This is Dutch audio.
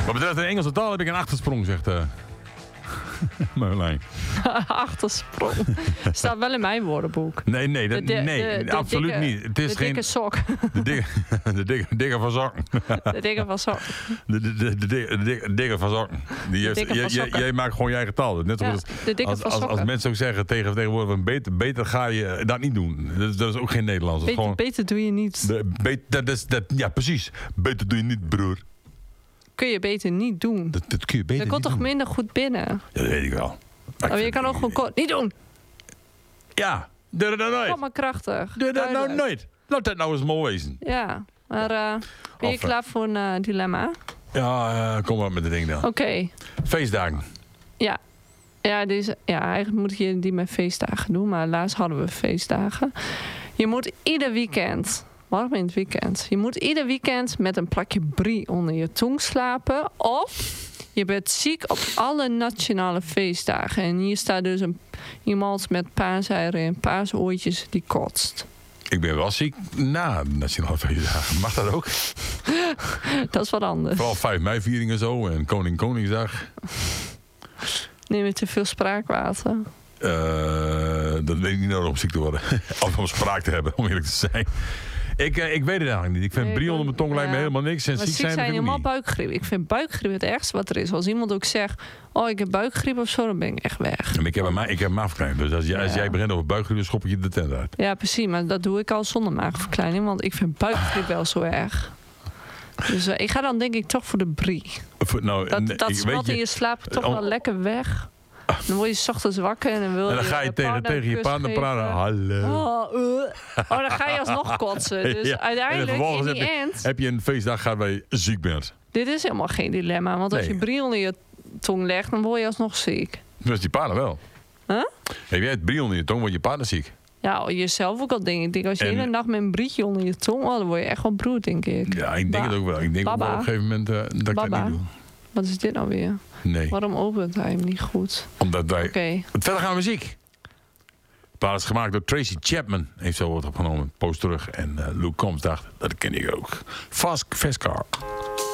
Wat betreft de Engelse taal heb ik een achtersprong, zegt Marjolein. Achtersprong. Staat wel in mijn woordenboek. Nee, absoluut dikke, niet. Het is de dikke sok. De dikke van sokken. De dikke van sok. De dikke van sokken. Jij maakt gewoon je eigen taal. Net Ja, de dikke van sokken. als mensen ook zeggen tegenwoordig, beter ga je dat niet doen. Dat is ook geen Nederlands. Beter doe je niet. Ja, precies. Beter doe je niet, broer. Kun je beter niet doen. Dat kun je beter Dat komt toch doen. minder goed binnen? Ja, dat weet ik wel. Maar je kan ook gewoon kort niet doen. Ja, doe dat nou nooit. Kom maar krachtig. Doe dat nou Duidelijk. nooit. Laat dat nou eens mooi wezen. Ja, maar ben je klaar voor een dilemma? Ja, kom maar met de ding dan. Oké. Feestdagen. Ja. Eigenlijk moet je die met feestdagen doen. Maar laatst hadden we feestdagen. Je moet ieder weekend... Waarom in het weekend? Je moet ieder weekend met een plakje brie onder je tong slapen. Of je bent ziek op alle nationale feestdagen. En hier staat dus iemand met paaseieren en paasoortjes die kotst. Ik ben wel ziek na de Nationale Feestdagen. Mag dat ook? Dat is wat anders. Vooral 5 mei-vieringen zo en Koningsdag. Neem je te veel spraakwater? Dat weet ik niet nodig om ziek te worden. Of om spraak te hebben, om eerlijk te zijn. Ik weet het eigenlijk niet. Ik vind brie onder mijn tong lijkt me helemaal niks. En maar ziek zijn helemaal niet. buikgriep. Ik vind buikgriep het ergste wat er is. Als iemand ook zegt, oh ik heb buikgriep of zo, dan ben ik echt weg. Ja, maar ik heb maagverkleining. Dus als jij begint over buikgriep, dan schop je de tent uit. Ja, precies. Maar dat doe ik al zonder maagverkleining. Want ik vind buikgriep wel zo erg. Dus ik ga dan denk ik toch voor de brie. Dat smelt in je slaap toch wel lekker weg. Dan word je 's ochtends wakker en dan wil je... En dan ga je tegen je partner praten. Hallo. Dan ga je alsnog kotsen. Dus Ja. uiteindelijk, in die end... heb je een feestdag gehad waar je ziek bent. Dit is helemaal geen dilemma. Want als je brie onder je tong legt, dan word je alsnog ziek. Dus die partner wel. Huh? Heb jij het brie onder je tong, wordt je partner ziek. Ja, jezelf ook al denk ik. Ik denk, als je de hele nacht met een brietje onder je tong... dan word je echt wel broed, denk ik. Ja, ik denk het ook wel. Ik denk ook wel op een gegeven moment dat ik dat niet doe. Wat is dit nou weer? Nee. Waarom opent hij hem niet goed? Omdat wij... Oké. Verder gaan we muziek. Het plaat is gemaakt door Tracy Chapman. Heeft zo wat opgenomen. Post terug. En Luke Combs dacht, dat ken ik ook. Fast Car.